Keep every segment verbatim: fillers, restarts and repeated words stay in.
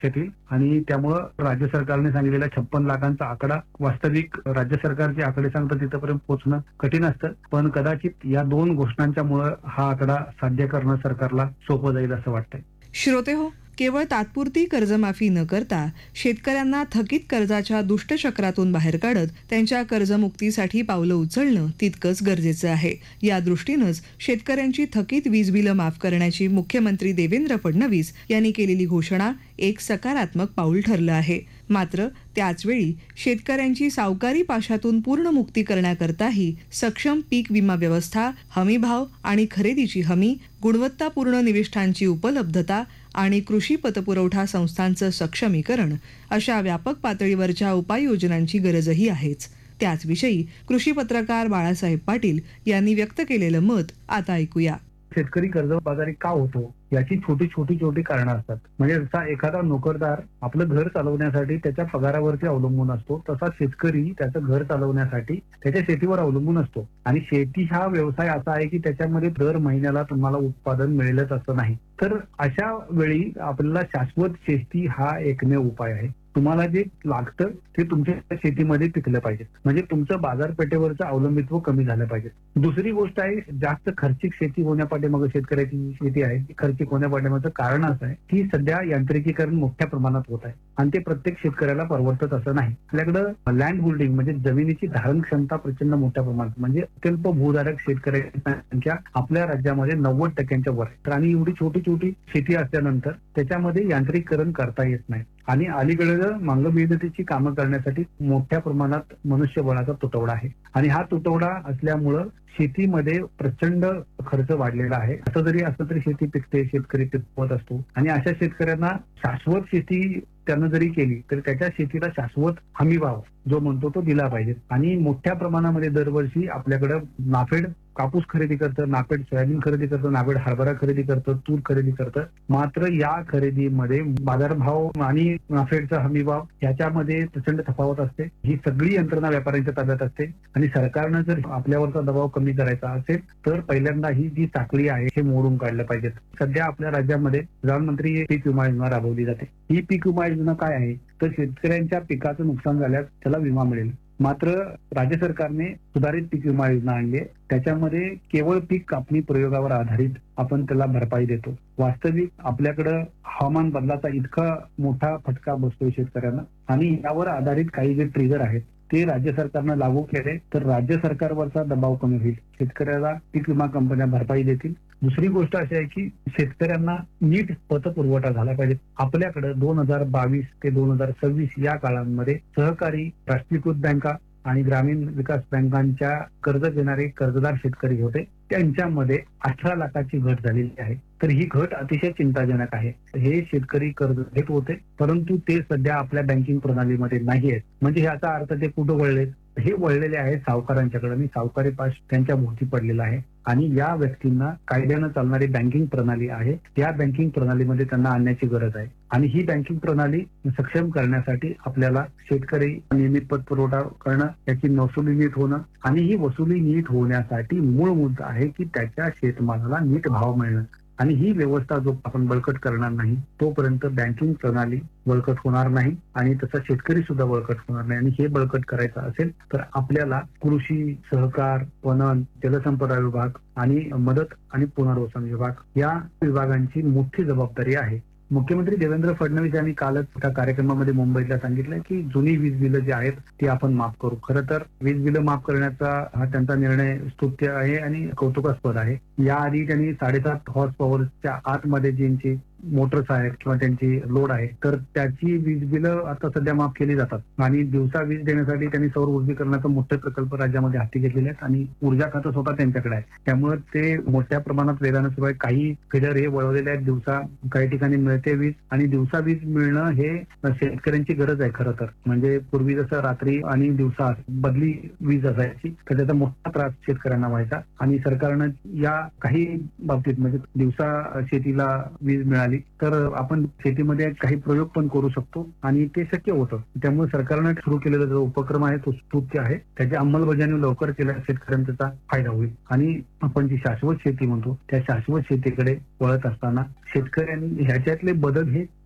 येतील आणि त्यामुळं राज्य सरकारने सांगितलेला छप्पन लाखांचा आकडा वास्तविक राज्य सरकारचे आकडे सांगतात तिथपर्यंत पोहोचणं कठीण असतं, पण कदाचित या दोन घोषणांच्या मुळे हा आकडा साध्य करणं सरकारला सोपं जाईल असं वाटतंय. श्रोते हो, केवळ तात्पुरती कर्जमाफी न करता शेतकऱ्यांना थकीत कर्जाच्या दुष्टचक्रातून बाहेर काढत त्यांच्या कर्जमुक्तीसाठी पावलं उचलणं तितकंच गरजेचं आहे. या दृष्टीनंच शेतकऱ्यांची थकीत वीज बिलं माफ करण्याची मुख्यमंत्री देवेंद्र फडणवीस यांनी केलेली घोषणा एक सकारात्मक पाऊल ठरलं आहे. मात्र त्याचवेळी शेतकऱ्यांची सावकारी पाशातून पूर्ण मुक्ती करण्याकरताही सक्षम पीक विमा व्यवस्था, हमीभाव आणि खरेदीची हमी, गुणवत्तापूर्ण निविष्ठांची उपलब्धता आणि कृषी पतपुरवठा संस्थांचं सक्षमीकरण अशा व्यापक पातळीवरच्या उपाययोजनांची गरजही आहेच. त्याचविषयी कृषी पत्रकार बाळासाहेब पाटील यांनी व्यक्त केलेलं मत आता ऐकूया. शेतकरी कर्जबाजारी का होतो याची छोटी छोटी छोटी कारणं असतात. म्हणजे जसा एखादा नोकरदार आपलं घर चालवण्यासाठी त्याच्या पगारावरती अवलंबून असतो, तसा शेतकरी त्याचं घर चालवण्यासाठी त्याच्या शेतीवर अवलंबून असतो. आणि शेती हा व्यवसाय असा आहे की त्याच्यामध्ये दर महिन्याला तुम्हाला उत्पादन मिळेलच असं नाही. तर अशा वेळी आपल्याला शाश्वत शेती हा एकमेव उपाय आहे. तुम्हाला जे लागतं ते तुमच्या शेतीमध्ये पिकलं पाहिजे, म्हणजे तुमचं बाजारपेठेवरचं अवलंबित्व कमी झालं पाहिजे. दुसरी गोष्ट आहे, जास्त खर्चिक शेती होण्यापाठीमागे शेतकऱ्याची शेती आहे ती खर्चिक होण्यापाठीमागचं कारण असं आहे की सध्या यांत्रिकीकरण मोठ्या प्रमाणात होत आहे आणि ते प्रत्येक शेतकऱ्याला परवडत असं नाही. आपल्याकडं लँड होल्डिंग म्हणजे जमिनीची धारण क्षमता प्रचंड मोठ्या प्रमाणात, म्हणजे अत्यल्प भूधारक शेतकऱ्यांची संख्या आपल्या राज्यामध्ये नव्वद टक्क्यांच्या वर आहे. आणि एवढी छोटी छोटी शेती असल्यानंतर त्याच्यामध्ये यांत्रिकीकरण करता येत नाही. आणि अलीकडे मांग मेहनतीची कामं करण्यासाठी मोठ्या प्रमाणात मनुष्यबळाचा तुटवडा आहे आणि हा तुटवडा असल्यामुळं शेतीमध्ये प्रचंड खर्च वाढलेला आहे. असं जरी असलं तरी शेती पिकते, शेतकरी पिकवत असतो आणि अशा शेतकऱ्यांना शाश्वत शेती त्यानं जरी केली तरी त्याच्या शेतीला शाश्वत हमी भाव जो म्हणतो तो दिला पाहिजे. आणि मोठ्या प्रमाणामध्ये दरवर्षी आपल्याकडे नाफेड कापूस खरेदी करतं, नाफेड सोयाबीन खरेदी करतं, नाफेड हरभरा खरेदी करतं, तूर खरेदी करतं. मात्र या खरेदीमध्ये बाजारभाव आणि नाफेडचा हमी भाव याच्यामध्ये प्रचंड तफावत असते. ही सगळी यंत्रणा व्यापाऱ्यांच्या ताब्यात असते आणि सरकारनं जर आपल्यावरचा दबाव कमी करायचा असेल तर पहिल्यांदा ही जी साखळी आहे हे मोडून काढलं पाहिजे. सध्या आपल्या राज्यामध्ये प्रधानमंत्री पीक विमा योजना राबवली जाते. ही पीक विमा योजना काय आहे तर शेतकऱ्यांच्या पिकाचं नुकसान झाल्यास त्याला विमा मिळेल. मात्र राज्य सरकारने सुधारित पीक विमा योजना आणली आहे. त्याच्यामध्ये केवळ पीक कापणी प्रयोगावर आधारित आपण त्याला भरपाई देतो. वास्तविक आपल्याकडं हवामान बदलाचा इतका मोठा फटका बसतोय शेतकऱ्यांना आणि यावर आधारित काही जे ट्रिगर आहेत ते राज्य सरकारनं लागू केले तर राज्य सरकारवरचा दबाव कमी होईल, शेतकऱ्याला पीक विमा कंपन्या भरपाई देतील. दुसरी गोष्ट अशी आहे की शेतकऱ्यांना नीट पतपुरवठा झाला पाहिजे. आपल्याकडे दोन हजार बावीस ते दोन हजार सव्वीस या काळामध्ये सहकारी, राष्ट्रीयकृत बँका आणि ग्रामीण विकास बँकांच्या कर्ज देणारे कर्जदार शेतकरी होते. त्यांच्यामध्ये अठरा लाखाची घट झालेली आहे. तर ही घट अतिशय चिंताजनक आहे. हे शेतकरी कर्ज घेत होते परंतु ते सध्या आपल्या बँकिंग प्रणालीमध्ये नाही आहेत. म्हणजे याचा अर्थ ते कुठं वळले, हे वळलेले आहे सावकारांच्याकडे आणि सावकारी पाश त्यांच्या भोवती पडलेला आहे. आणि या व्यक्तींना कायद्यानं चालणारी बँकिंग प्रणाली आहे त्या बँकिंग प्रणालीमध्ये त्यांना आणण्याची गरज आहे. आणि ही बँकिंग प्रणाली सक्षम करण्यासाठी आपल्याला शेतकरी नियमित पतपुरवठा करणं, त्याची वसुली नीट होणं आणि ही वसुली नीट होण्यासाठी मूळ मुद्दा आहे की त्याच्या शेतमालाला नीट भाव मिळणं. आणि ही व्यवस्था जो आपण बळकट करणार नाही तोपर्यंत बँकिंग प्रणाली बळकट होणार नाही आणि तसा शेतकरी सुद्धा बळकट होणार नाही. आणि हे बळकट करायचं असेल तर आपल्याला कृषी, सहकार, पणन, जलसंपदा विभाग आणि मदत आणि पुनर्वसन विभाग या विभागांची मोठी जबाबदारी आहे. मुख्यमंत्री देवेंद्र फडणवीस यांनी कालच एका कार्यक्रमामध्ये मुंबईतला सांगितलं की जुनी वीज बिलं जी आहेत ती आपण माफ करू. खरं तर वीज बिलं माफ करण्याचा हा त्यांचा निर्णय स्तुत्य आहे आणि कौतुकास्पद आहे. याआधी त्यांनी साडेसात हॉर्स पॉवरच्या आतमध्ये ज्यांची मोटर्स आहेत किंवा त्यांची लोड आहे तर त्याची वीज बिलं आता सध्या माफ केली जातात आणि दिवसा वीज देण्यासाठी त्यांनी सौर ऊर्जीकरणाचा मोठे प्रकल्प राज्यामध्ये हाती घेतलेले आहेत आणि ऊर्जा खातं स्वतः त्यांच्याकडे आहे. त्यामुळे ते मोठ्या प्रमाणात वेगानं सुरू आहे. काही फिडर हे वळवलेले आहेत. दिवसा काही ठिकाणी मिळते वीज आणि दिवसा वीज मिळणं हे शेतकऱ्यांची गरज आहे खरं तर. म्हणजे पूर्वी जसं रात्री आणि दिवसा बदली वीज असायची तर त्याचा मोठा त्रास शेतकऱ्यांना व्हायचा आणि सरकारनं या काही बाबतीत म्हणजे दिवसा शेतीला वीज मिळाली तर आपण शेतीमध्ये काही प्रयोग पण करू शकतो आणि ते शक्य होतं. त्यामुळे सरकारने सुरू केलेला जो उपक्रम आहे तो स्तुत्य आहे. त्याची अंमलबजावणी लवकर केल्यास शेतकऱ्यांचा त्याचा फायदा होईल. आणि आपण जी शाश्वत शेती म्हणतो त्या शाश्वत शेतीकडे वळत असताना शेतकऱ्यांनी ह्याच्यातले बदल हे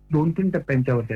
दोन तीन टप्प्यांच्या वरती